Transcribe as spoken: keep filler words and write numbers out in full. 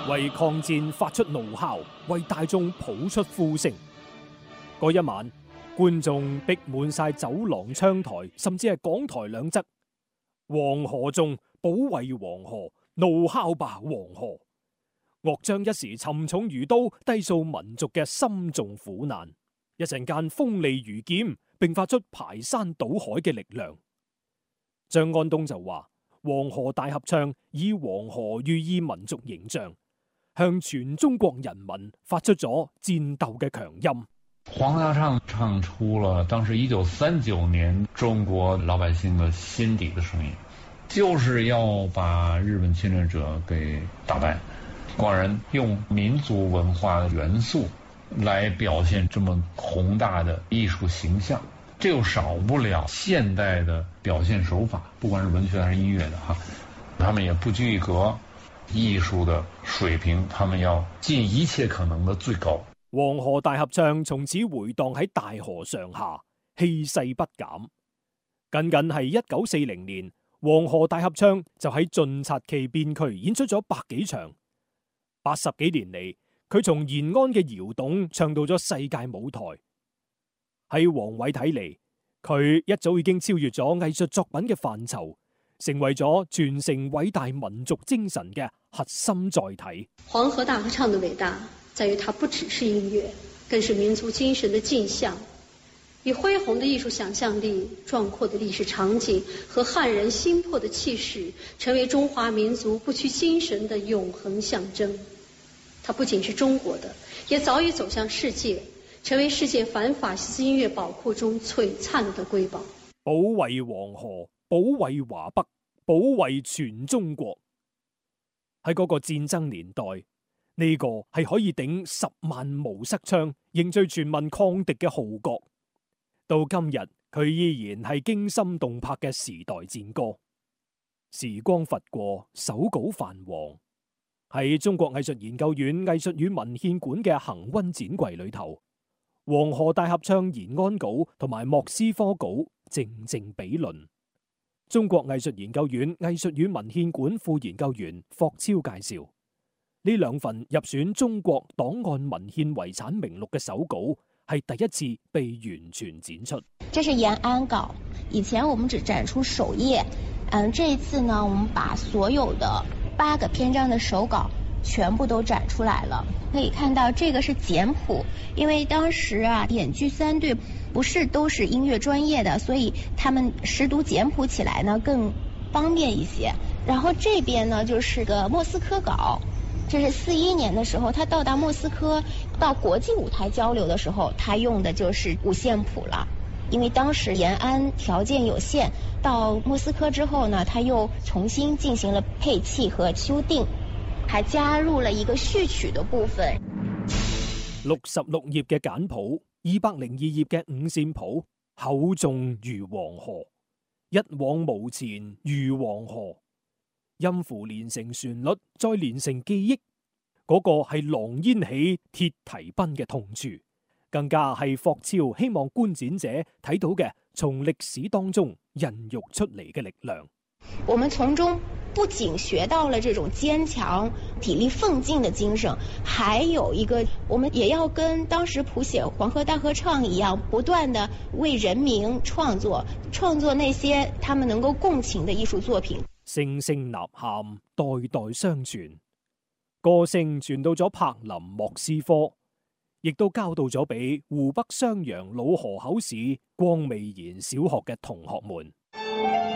為抗戰發出怒號，為大眾譜出呼聲。嗰一晚，觀眾逼滿晒走廊、窗台，甚至係講台兩側。黃河中，保衛黃河，怒號吧黃河！樂章一時沉重如刀，低訴民族嘅深重苦難。一陣間鋒利如劍，並發出排山倒海嘅力量。張安東就話：黃河大合唱以黃河寓意民族形象，向全中國人民發出咗戰鬥嘅強音。 黃河大合唱唱出了當時一九三九年中國老百姓的心底的聲音，就是要把日本侵略者給打敗。廣人用民族文化的元素來表現這麼宏大的藝術形象，這又少不了現代的表現手法，不管是文學還是音樂的哈，他們也不拘一格，藝術的水平他們要盡一切可能的最高。 黃河大合唱從此回蕩喺大河上下，氣勢不減。僅僅係一九四零年，黃河大合唱就喺晉察冀邊區演出咗百幾場。八十幾年嚟，佢從延安嘅窯洞唱到咗世界舞台。喺王偉睇嚟，佢一早已經超越咗藝術作品嘅範疇，成為咗傳承偉大民族精神嘅核心載體。 黃河大合唱的偉大在於它不只是音樂，更是民族精神的鏡像，以恢宏的藝術想象力、壯闊的歷史場景和撼人心魄的氣勢，成為中華民族不屈精神的永恆象徵。它不僅是中國的，也早已走向世界，成為世界反法西斯音樂寶庫中璀璨的瑰寶。 保衛黃河，保衛華北，保衛全中國。喺嗰個戰爭年代，呢個係可以頂十萬無塞槍，凝聚全民抗敵嘅號角。到今日，佢依然係驚心動魄嘅時代戰歌。時光拂過，手稿泛黃。喺中國藝術研究院藝術與文獻館嘅恒溫展櫃裏頭，黃河大合唱延安稿同埋莫斯科稿靜靜比鄰。中國藝術研究院藝術與文獻館副研究員霍超介紹，呢兩份入選中國檔案文獻遺產名錄嘅手稿係第一次被完全展出。 這是延安稿，以前我們只展出首頁，嗯，這一次呢，我們把所有的八個篇章的手稿全部都展出來了。可以看到這個是簡譜，因為當時啊演劇三隊不是都是音樂專業的，所以他們識讀簡譜起來呢更方便一些。然後這邊呢就是個莫斯科稿，這是四一年的時候他到達莫斯科到國際舞台交流的時候，他用的就是五線譜了。因為當時延安條件有限，到莫斯科之後呢，他又重新進行了配器和修訂，還加入了一個序曲的部分。 六十六頁嘅簡譜，二百零二頁嘅五線譜，厚重如黃河，一往無前如黃河，音符連成旋律，再連成記憶，嗰、那個係狼煙起鐵蹄奔嘅痛處。更加係霍超希望觀展者睇到嘅，從歷史當中孕育出嚟嘅力量。 我們從中不僅學到了這種堅強、砥礪奮進的精神，還有一個，我們也要跟當時譜寫黃河大合唱一樣，不斷地為人民創作，創作那些他們能夠共情的藝術作品。 聲聲吶喊，代代相傳，歌聲傳到咗柏林、莫斯科。亦都交到咗俾湖北襄陽老河口市光味研小學嘅同學們。